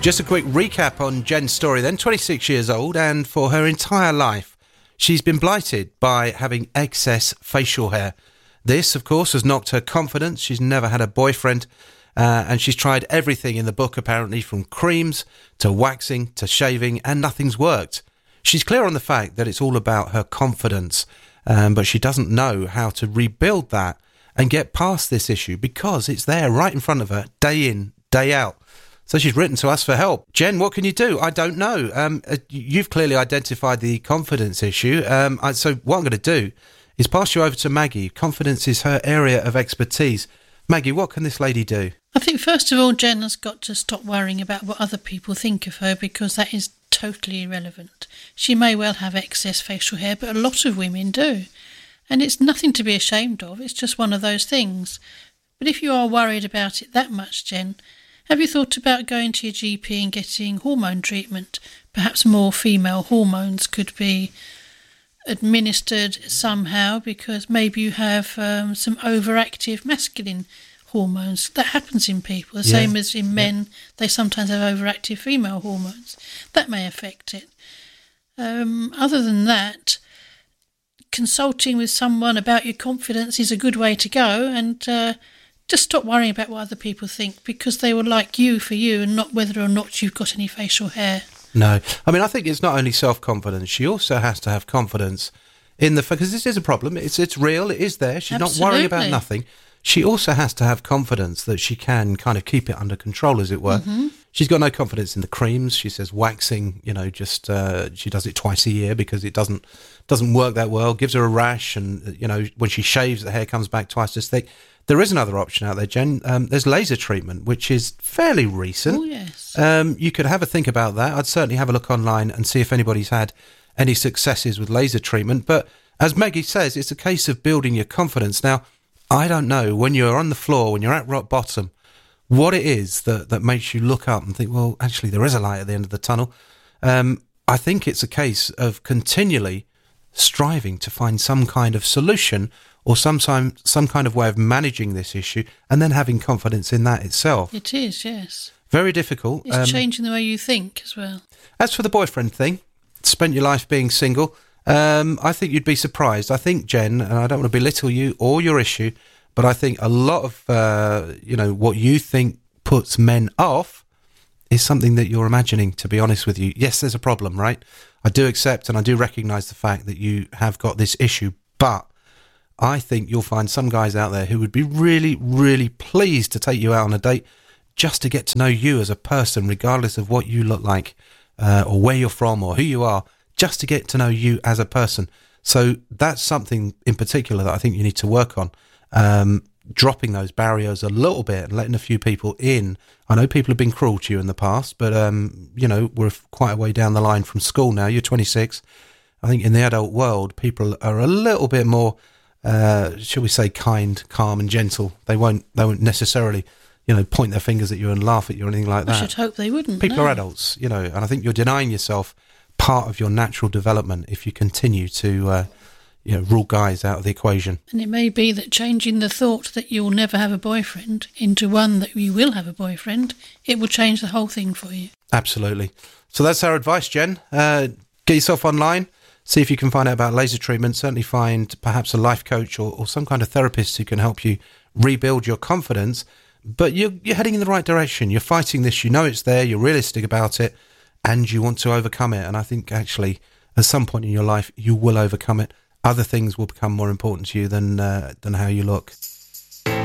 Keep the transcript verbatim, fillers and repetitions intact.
Just a quick recap on Jen's story then. twenty-six years old, and for her entire life, she's been blighted by having excess facial hair. This, of course, has knocked her confidence. She's never had a boyfriend, uh, and she's tried everything in the book, apparently, from creams to waxing to shaving, and nothing's worked. She's clear on the fact that it's all about her confidence, um, but she doesn't know how to rebuild that and get past this issue because it's there right in front of her, day in, day out. So she's written to us for help. Jen, what can you do? I don't know. Um, uh, you've clearly identified the confidence issue. Um, I, so what I'm going to do is pass you over to Maggie. Confidence is her area of expertise. Maggie, what can this lady do? I think first of all, Jen has got to stop worrying about what other people think of her, because that is totally irrelevant. She may well have excess facial hair, but a lot of women do. And it's nothing to be ashamed of. It's just one of those things. But if you are worried about it that much, Jen, have you thought about going to your G P and getting hormone treatment? Perhaps more female hormones could be administered somehow, because maybe you have um, some overactive masculine hormones. That happens in people, the yeah. same as in men. Yeah. They sometimes have overactive female hormones. That may affect it. Um, other than that, consulting with someone about your confidence is a good way to go, and uh, just stop worrying about what other people think, because they will like you for you and not whether or not you've got any facial hair. No. I mean, I think it's not only self-confidence. She also has to have confidence in the... Because this is a problem. It's it's real. It is there. She's Absolutely. not worrying about nothing. She also has to have confidence that she can kind of keep it under control, as it were. Mm-hmm. She's got no confidence in the creams. She says waxing, you know, just... Uh, she does it twice a year because it doesn't doesn't work that well. Gives her a rash, and, you know, when she shaves, the hair comes back twice as thick. There is another option out there, Jen. Um, there's laser treatment, which is fairly recent. Oh, yes. Um, you could have a think about that. I'd certainly have a look online and see if anybody's had any successes with laser treatment. But as Maggie says, it's a case of building your confidence. Now, I don't know, when you're on the floor, when you're at rock bottom, what it is that, that makes you look up and think, well, actually, there is a light at the end of the tunnel. Um, I think it's a case of continually striving to find some kind of solution or some, some, some kind of way of managing this issue, and then having confidence in that itself. It is, yes. Very difficult. It's um, changing the way you think as well. As for the boyfriend thing, spent your life being single, um, I think you'd be surprised. I think, Jen, and I don't want to belittle you or your issue, but I think a lot of, uh, you know, what you think puts men off is something that you're imagining, to be honest with you. Yes, there's a problem, right? I do accept and I do recognise the fact that you have got this issue, but I think you'll find some guys out there who would be really, really pleased to take you out on a date just to get to know you as a person, regardless of what you look like uh, or where you're from or who you are, just to get to know you as a person. So that's something in particular that I think you need to work on, um, dropping those barriers a little bit and letting a few people in. I know people have been cruel to you in the past, but, um, you know, we're quite a way down the line from school now. You're twenty-six. I think in the adult world, people are a little bit more... Uh, shall we say, kind, calm, and gentle. They won't. They won't necessarily, you know, point their fingers at you and laugh at you or anything like that. I should hope they wouldn't. People no. are adults, you know, and I think you're denying yourself part of your natural development if you continue to, uh, you know, rule guys out of the equation. And it may be that changing the thought that you'll never have a boyfriend into one that you will have a boyfriend, it will change the whole thing for you. Absolutely. So that's our advice, Jen. Uh, get yourself online. See if you can find out about laser treatment. Certainly find perhaps a life coach or, or some kind of therapist who can help you rebuild your confidence. But you're, you're heading in the right direction. You're fighting this. You know it's there. You're realistic about it. And you want to overcome it. And I think actually at some point in your life, you will overcome it. Other things will become more important to you than uh, than how you look.